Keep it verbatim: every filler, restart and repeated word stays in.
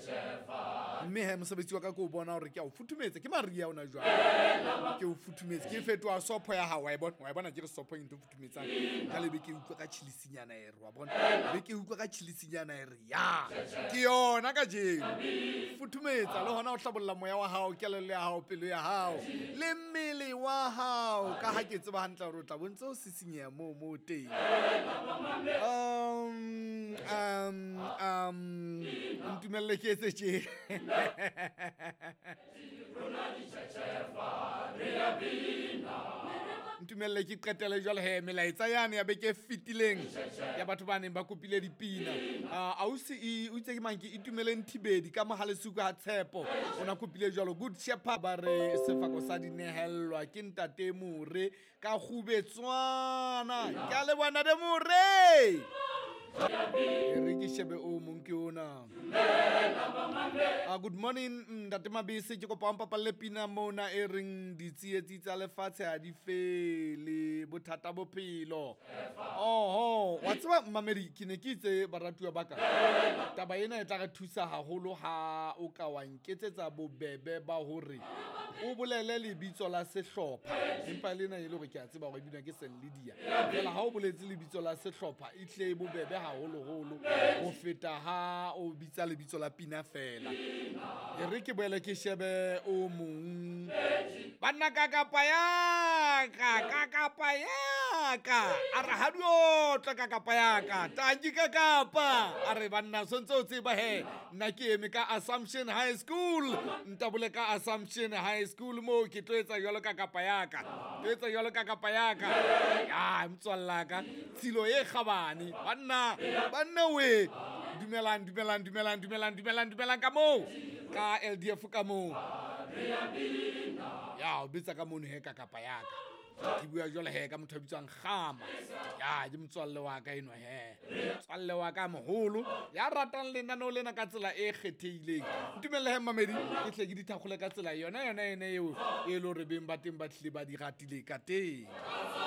mme he mosebetsi wa ka ke o bona hore ke a o futhumetse ke maria ona jwang ke o futhumetse ke fetoa sopho ya hao wa e bona wa e bona ke re sopho e ntho futhumetsang ka lebe ke utlwa ka chilisinyana e re wa bona be ke utlwa ka chilisinyana e re ya ke yona ka jeno futhumetsa le hona o hlabolla moya wa hao kelello ya hao pelo ya hao le mmele wa hao ka ha ke tseba hantle hore o tla bontse o sisinyeha mo mo teng um um um ntumelle ke etse tje ntumelle ke qetele jwale he melaetsa yane ya beke fitileng ya batho ba neng ba kopile dipina a ausi o itse ke mang ke itumeleng Thibedi ka mohalesuku ha Tshepo ona kopile jwalo Good Shepherd ba re sefako sa dinehellwa ke ntate More ka Khubetswana ke a le bona de More re ke shebe o mong ke ona good morning ntate Mabese ke kopa mpapa le pina mona e reng ditsietsi tsa lefatshe ha di fele bothata bophelo oho wa tseba mamedi ke ne ke itse baratuwa baka taba ena e tla re thusa haholo ha o ka wa nketsetsa bobebe ba hore o bolele lebitso la sehlopha empa lena e le hore ke a tseba hore bina ke Saint Lydia fela ha o boletse lebitso la sehlopha e tle bobebe haholo holo ho feta ha o bitsa lebitso la pina fela e re ke boele ke shebe o mong banna ka kapa ya ka ka kapa ya ka ara ha dio tla ka kapa ya ka tanki ka kapa are banna sontse o tseba he nna ke eme ka Assumption High School ntabule ka Assumption High School mo ke tloetsa jalo ka kapa ya ka tloetsa jalo ka kapa ya ka ya mtswalla ka tshilo e kgabane banna banna we dumelang dumelang dumelang dumelang dumelang dumelang ka mo ka L D F ka mo ya o bitsa ka mono he ka kapa ya ka ke bua jole he ka motho a bitswang Kgama ya ke motswalle wa ka eno he motswalle wa ka moholo ya ratang lenaneo lena ka tsela e kgethehileng ntumelle he mamedi ke tle ke dithakgole ka tsela yona yona ene eo e le hore beng ba teng ba tlile ba di ratile ka teng